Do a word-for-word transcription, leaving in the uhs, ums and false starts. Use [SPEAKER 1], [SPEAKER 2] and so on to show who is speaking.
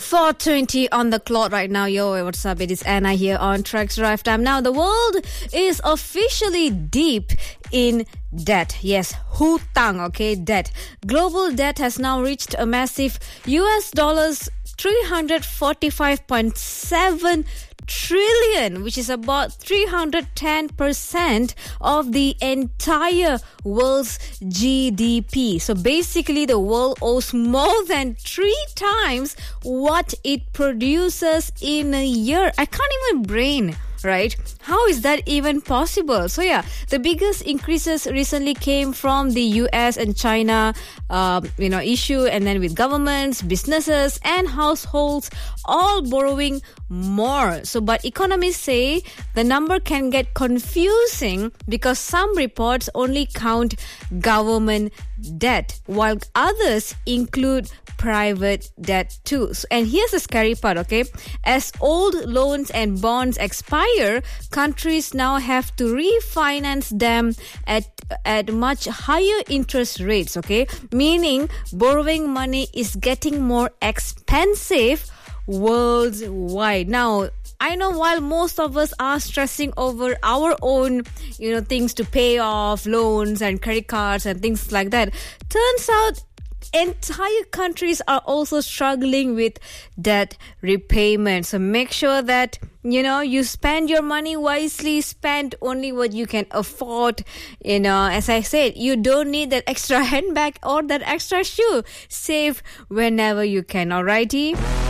[SPEAKER 1] four twenty on the clock right now. Yo, what's up? It is Anna here on Tracks Drive Time. Now, the world is officially deep in debt. Yes, hutang, okay, debt. Global debt has now reached a massive U S dollars three hundred forty-five point seven trillion, which is about three hundred ten percent of the entire world's G D P. So basically, the world owes more than three times what it produces in a year. I can't even brain. Right? How is that even possible? So yeah, the biggest increases recently came from the U S and China, um, you know, issue, and then with governments, businesses, and households all borrowing more. So, but economists say the number can get confusing because some reports only count government debt, while others include private debt too. So, and here's the scary part, okay? As old loans and bonds expire, countries now have to refinance them at at much higher interest rates, okay? Meaning borrowing money is getting more expensive worldwide. Now, I know while most of us are stressing over our own, you know, things to pay off, loans and credit cards and things like that, turns out entire countries are also struggling with debt repayment. So make sure that, you know, you spend your money wisely, spend only what you can afford. You know, as I said, you don't need that extra handbag or that extra shoe. Save whenever you can, alrighty?